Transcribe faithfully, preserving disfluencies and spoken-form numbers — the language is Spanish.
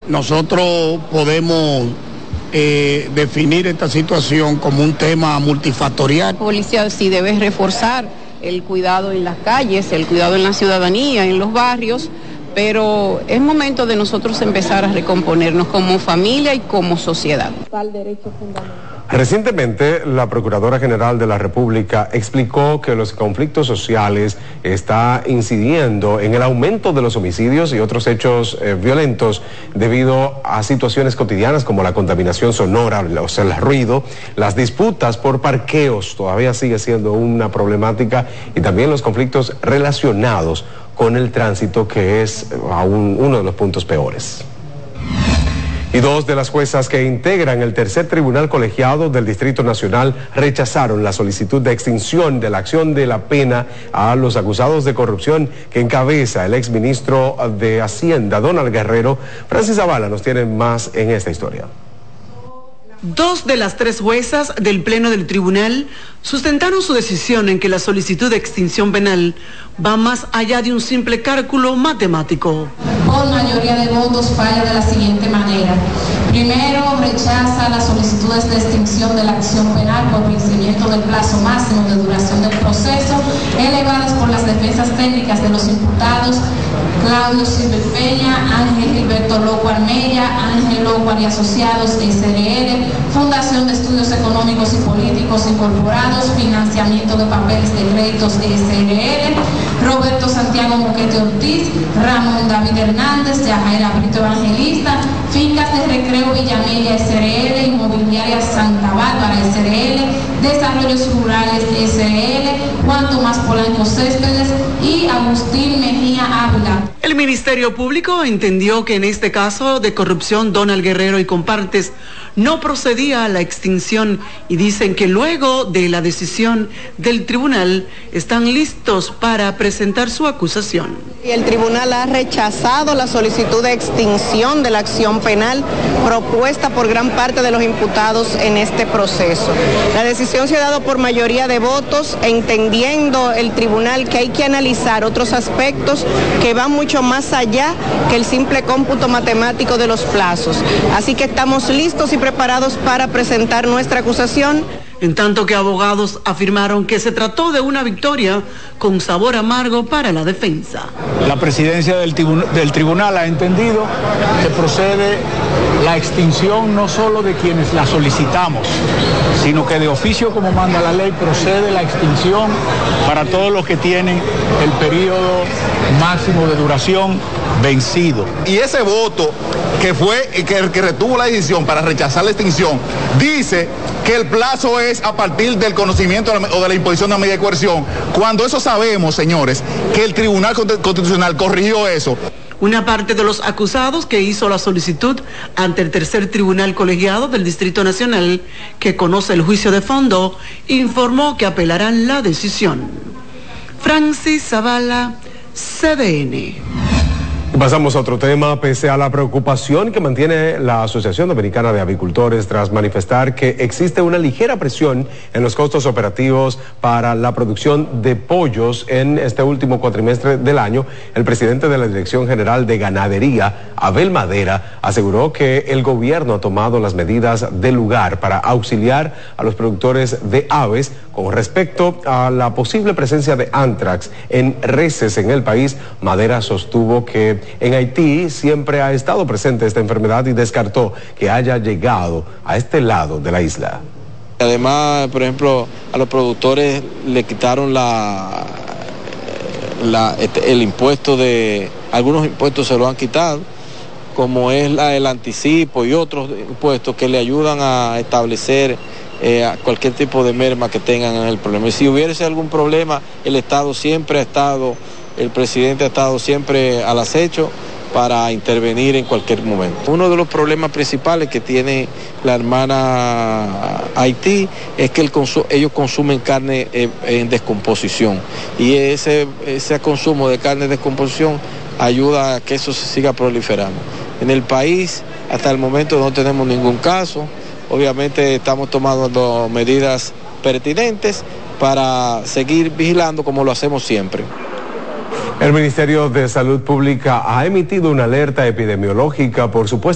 nosotros podemos eh, definir esta situación como un tema multifactorial. La policía sí debe reforzar el cuidado en las calles, el cuidado en la ciudadanía, en los barrios, pero es momento de nosotros empezar a recomponernos como familia y como sociedad. Recientemente, la Procuradora General de la República explicó que los conflictos sociales están incidiendo en el aumento de los homicidios y otros hechos eh, violentos debido a situaciones cotidianas como la contaminación sonora, o sea, el ruido, las disputas por parqueos todavía sigue siendo una problemática, y también los conflictos relacionados con el tránsito, que es aún uno de los puntos peores. Y dos de las juezas que integran el tercer tribunal colegiado del Distrito Nacional rechazaron la solicitud de extinción de la acción de la pena a los acusados de corrupción que encabeza el exministro de Hacienda, Donald Guerrero. Francis Zavala nos tiene más en esta historia. Dos de las tres juezas del Pleno del Tribunal sustentaron su decisión en que la solicitud de extinción penal va más allá de un simple cálculo matemático. Por mayoría de votos falla de la siguiente manera. Primero, rechaza las solicitudes de extinción de la acción penal por vencimiento del plazo máximo de duración del proceso, elevadas por las defensas técnicas de los imputados Claudio Silva Peña, Ángel Gilberto Loco Armella, Ángel Loco y Asociados, S R L, Fundación de Estudios Económicos y Políticos Incorporados, Financiamiento de Papeles de Créditos, S R L, Roberto Santiago Moquete Ortiz, Ramón David Hernández, Yajaira Brito Evangelista, Fincas de Recreo Villamella, S R L, Inmobiliaria Santa Bárbara, S R L, Desarrollos Rurales, S R L, Juan Tomás Polanco Céspedes y Agustín Mejía Ávila. El Ministerio Público entendió que en este caso de corrupción, Donald Guerrero y compartes no procedía a la extinción, y dicen que luego de la decisión del tribunal están listos para presentar su acusación. El tribunal ha rechazado la solicitud de extinción de la acción penal propuesta por gran parte de los imputados en este proceso. La decisión se ha dado por mayoría de votos, entendiendo el tribunal que hay que analizar otros aspectos que van mucho más allá que el simple cómputo matemático de los plazos. Así que estamos listos y preparados para presentar nuestra acusación. En tanto que abogados afirmaron que se trató de una victoria con sabor amargo para la defensa. La presidencia del, tribun del tribunal ha entendido que procede la extinción no solo de quienes la solicitamos, sino que de oficio, como manda la ley, procede la extinción para todos los que tienen el periodo máximo de duración vencido. Y ese voto que fue que, que retuvo la decisión para rechazar la extinción dice que el plazo es a partir del conocimiento o de la imposición de una medida de coerción, cuando eso sabemos, señores, que el Tribunal Constitucional corrigió eso. Una parte de los acusados que hizo la solicitud ante el tercer tribunal colegiado del Distrito Nacional, que conoce el juicio de fondo, informó que apelarán la decisión. Francis Zavala, C D N. Pasamos a otro tema. Pese a la preocupación que mantiene la Asociación Dominicana de Avicultores tras manifestar que existe una ligera presión en los costos operativos para la producción de pollos en este último cuatrimestre del año, el presidente de la Dirección General de Ganadería, Abel Madera, aseguró que el gobierno ha tomado las medidas del lugar para auxiliar a los productores de aves con respecto a la posible presencia de anthrax en reses en el país. Madera sostuvo que en Haití siempre ha estado presente esta enfermedad y descartó que haya llegado a este lado de la isla. Además, por ejemplo, a los productores le quitaron la, la el impuesto de, algunos impuestos se lo han quitado, como es la, el anticipo y otros impuestos que le ayudan a establecer eh, a cualquier tipo de merma que tengan en el problema. Y si hubiese algún problema, el Estado siempre ha estado, el presidente ha estado siempre al acecho para intervenir en cualquier momento. Uno de los problemas principales que tiene la hermana Haití es que el consu ellos consumen carne eh, en descomposición, y ese, ese consumo de carne en descomposición ayuda a que eso se siga proliferando. En el país hasta el momento no tenemos ningún caso. Obviamente estamos tomando medidas pertinentes para seguir vigilando como lo hacemos siempre. El Ministerio de Salud Pública ha emitido una alerta epidemiológica por supuesto